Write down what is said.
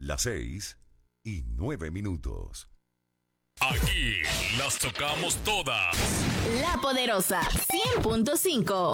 Las 6:09. Aquí las tocamos todas. La Poderosa 100.5.